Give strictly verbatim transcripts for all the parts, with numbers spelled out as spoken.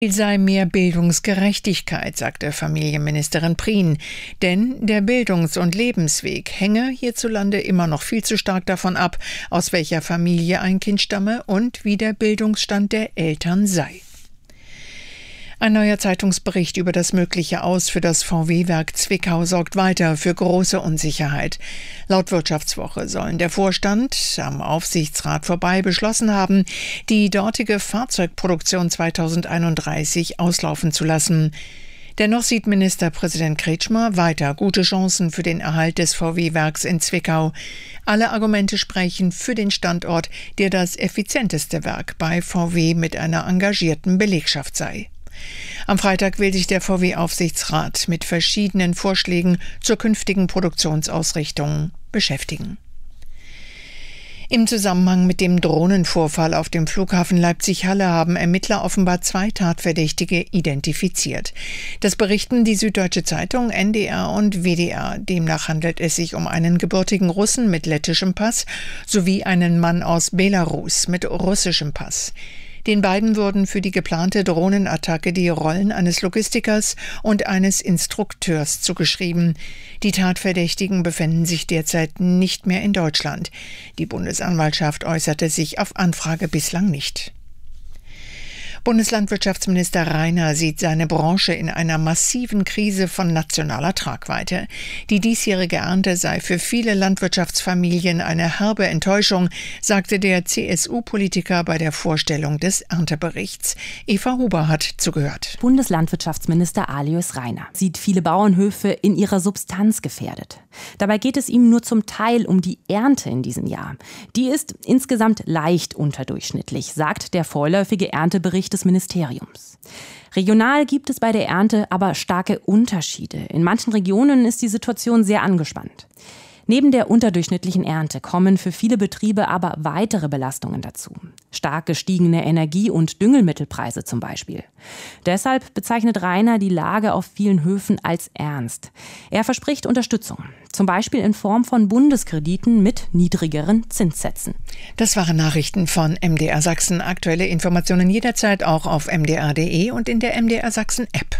Ziel sei mehr Bildungsgerechtigkeit, sagte Familienministerin Prien. Denn der Bildungs- und Lebensweg hänge hierzulande immer noch viel zu stark davon ab, aus welcher Familie ein Kind stamme und wie der Bildungsstand der Eltern sei. Ein neuer Zeitungsbericht über das mögliche Aus für das V W-Werk Zwickau sorgt weiter für große Unsicherheit. Laut Wirtschaftswoche sollen der Vorstand am Aufsichtsrat vorbei beschlossen haben, die dortige Fahrzeugproduktion zweitausendeinunddreißig auslaufen zu lassen. Dennoch sieht Ministerpräsident Kretschmer weiter gute Chancen für den Erhalt des V W-Werks in Zwickau. Alle Argumente sprechen für den Standort, der das effizienteste Werk bei V W mit einer engagierten Belegschaft sei. Am Freitag will sich der V W-Aufsichtsrat mit verschiedenen Vorschlägen zur künftigen Produktionsausrichtung beschäftigen. Im Zusammenhang mit dem Drohnenvorfall auf dem Flughafen Leipzig-Halle haben Ermittler offenbar zwei Tatverdächtige identifiziert. Das berichten die Süddeutsche Zeitung, N D R und W D R. Demnach handelt es sich um einen gebürtigen Russen mit lettischem Pass sowie einen Mann aus Belarus mit russischem Pass. Den beiden wurden für die geplante Drohnenattacke die Rollen eines Logistikers und eines Instrukteurs zugeschrieben. Die Tatverdächtigen befinden sich derzeit nicht mehr in Deutschland. Die Bundesanwaltschaft äußerte sich auf Anfrage bislang nicht. Bundeslandwirtschaftsminister Rainer sieht seine Branche in einer massiven Krise von nationaler Tragweite. Die diesjährige Ernte sei für viele Landwirtschaftsfamilien eine herbe Enttäuschung, sagte der C S U-Politiker bei der Vorstellung des Ernteberichts. Eva Huber hat zugehört. Bundeslandwirtschaftsminister Alois Rainer sieht viele Bauernhöfe in ihrer Substanz gefährdet. Dabei geht es ihm nur zum Teil um die Ernte in diesem Jahr. Die ist insgesamt leicht unterdurchschnittlich, sagt der vorläufige Erntebericht des Ministeriums. Regional gibt es bei der Ernte aber starke Unterschiede. In manchen Regionen ist die Situation sehr angespannt. Neben der unterdurchschnittlichen Ernte kommen für viele Betriebe aber weitere Belastungen dazu. Stark gestiegene Energie- und Düngemittelpreise zum Beispiel. Deshalb bezeichnet Rainer die Lage auf vielen Höfen als ernst. Er verspricht Unterstützung, zum Beispiel in Form von Bundeskrediten mit niedrigeren Zinssätzen. Das waren Nachrichten von M D R Sachsen. Aktuelle Informationen jederzeit auch auf m d r punkt d e und in der M D R Sachsen App.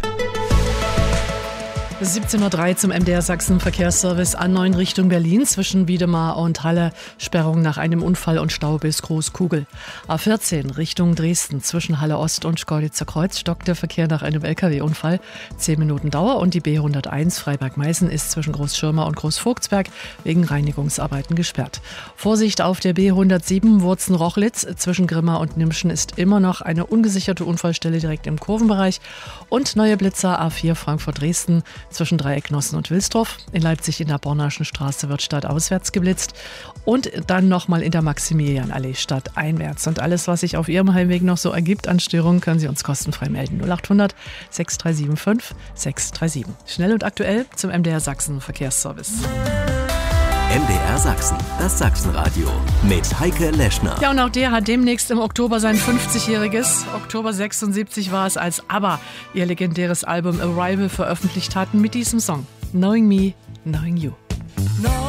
siebzehn Uhr drei zum M D R Sachsen Verkehrsservice A neun Richtung Berlin zwischen Wiedemar und Halle. Sperrung nach einem Unfall und Stau bis Großkugel. A vierzehn Richtung Dresden zwischen Halle Ost und Schkeuditzer Kreuz stockt der Verkehr nach einem L K W-Unfall. zehn Minuten Dauer und die B hunderteins Freiberg-Meißen ist zwischen Großschirmer und Großvogtsberg wegen Reinigungsarbeiten gesperrt. Vorsicht auf der B hundertsieben Wurzen-Rochlitz zwischen Grimma und Nimschen ist immer noch eine ungesicherte Unfallstelle direkt im Kurvenbereich. Und neue Blitzer A vier Frankfurt-Dresden zwischen Dreiecknossen und Wilsdorf. In Leipzig in der Bornaschen Straße wird stadtauswärts geblitzt und dann nochmal in der Maximilianallee stadteinwärts. Und alles, was sich auf Ihrem Heimweg noch so ergibt an Störungen, können Sie uns kostenfrei melden. null acht hundert sechs drei sieben fünf sechs drei sieben. Schnell und aktuell zum M D R Sachsen Verkehrsservice. M D R Sachsen, das Sachsenradio mit Heike Leschner. Ja, und auch der hat demnächst im Oktober sein fünfzigjähriges. Oktober sechsundsiebzig war es, als ABBA ihr legendäres Album Arrival veröffentlicht hatten mit diesem Song Knowing Me, Knowing You.